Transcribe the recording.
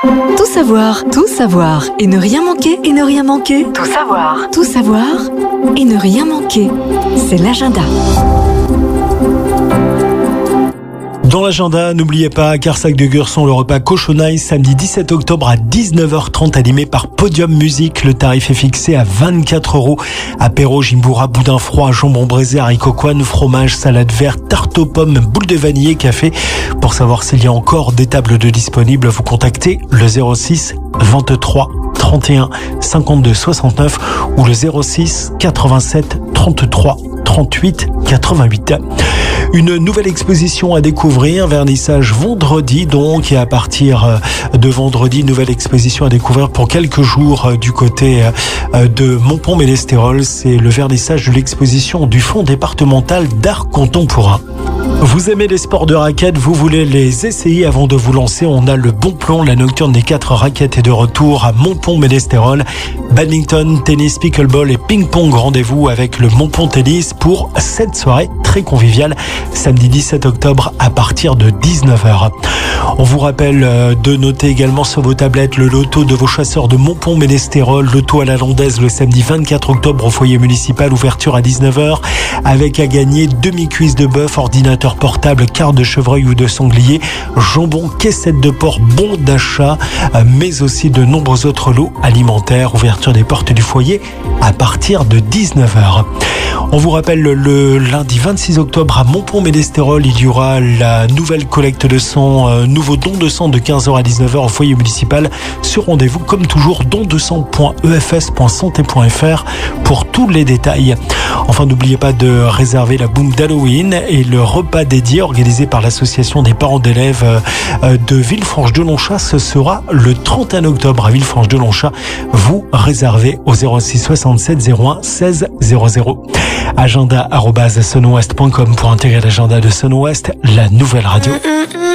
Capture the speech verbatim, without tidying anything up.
Tout savoir, tout savoir et ne rien manquer, et ne rien manquer. Tout savoir, tout savoir et ne rien manquer. C'est l'agenda. Dans l'agenda, n'oubliez pas, à Carsac de Gurson, le repas cochonaille, samedi dix-sept octobre à dix-neuf heures trente, animé par Podium Musique. Le tarif est fixé à vingt-quatre euros. Apéro, gimbura, boudin froid, jambon braisé, haricots coine, fromage, salade verte, tarte aux pommes, boule de vanille, café. Pour savoir s'il y a encore des tables de disponibles, vous contactez le zéro six vingt-trois trente et un cinquante-deux soixante-neuf ou le zéro six quatre-vingt-sept trente-trois trente-huit quatre-vingt-huit. Une nouvelle exposition à découvrir, vernissage vendredi donc, et à partir de vendredi, nouvelle exposition à découvrir pour quelques jours du côté de Montpont-Ménestérol. C'est le vernissage de l'exposition du Fonds départemental d'art contemporain. Vous aimez les sports de raquettes, vous voulez les essayer avant de vous lancer, on a le bon plan, la nocturne des quatre raquettes est de retour à Montpont-Ménestérol. Badminton, tennis, pickleball et ping-pong, rendez-vous avec le Montpont Tennis pour cette soirée très conviviale, samedi dix-sept octobre à partir de dix-neuf heures. On vous rappelle de noter également sur vos tablettes le loto de vos chasseurs de Montpont-Ménestérol, loto à la Londaise le samedi vingt-quatre octobre au foyer municipal, ouverture à dix-neuf heures, avec à gagner demi-cuisse de bœuf, ordinateur portable, carte de chevreuil ou de sanglier, jambon, caissette de porc, bon d'achat, mais aussi de nombreux autres lots alimentaires. Ouverture des portes du foyer à partir de dix-neuf heures. On vous rappelle le lundi vingt-six octobre à Montpont-Ménestérol, il y aura la nouvelle collecte de sang, euh, nouveau don de sang de quinze heures à dix-neuf heures au foyer municipal. Ce rendez-vous, comme toujours, don de sang point e f s point santé point f r pour tous les détails. Enfin, n'oubliez pas de réserver la boum d'Halloween et le repas dédié organisé par l'association des parents d'élèves de Villefranche-de-Lonchat. Ce sera le trente et un octobre à Villefranche-de-Lonchat. Vous réservez au zéro six soixante-sept zéro un seize zéro zéro. agenda arobase sunwest point com pour intégrer l'agenda de Sunwest, la nouvelle radio.